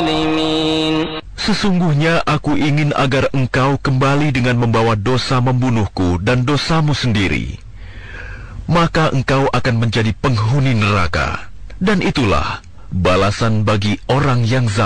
الظالمين. Sesungguhnya aku ingin agar engkau kembali dengan membawa dosa membunuhku dan dosamu sendiri. Maka engkau akan menjadi penghuni neraka. Dan itulah balasan bagi orang yang zalim.